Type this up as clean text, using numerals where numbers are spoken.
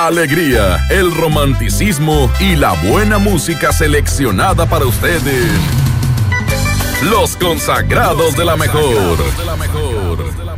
Alegría, el romanticismo y la buena música seleccionada para ustedes. Los consagrados de la mejor.